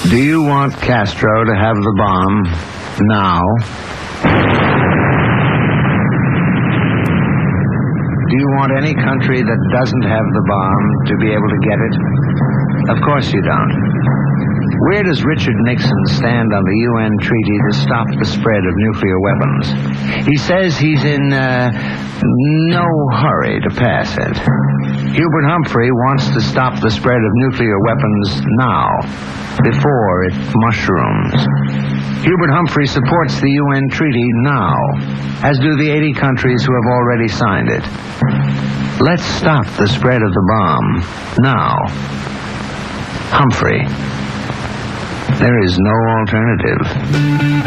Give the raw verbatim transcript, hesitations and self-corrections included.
Do you want Castro to have the bomb now? Do you want any country that doesn't have the bomb to be able to get it? Of course you don't. Where does Richard Nixon stand on the U N treaty to stop the spread of nuclear weapons? He says he's in uh, no hurry to pass it. Hubert Humphrey wants to stop the spread of nuclear weapons now, before it mushrooms. Hubert Humphrey supports the U N treaty now, as do the eighty countries who have already signed it. Let's stop the spread of the bomb now. Humphrey. There is no alternative.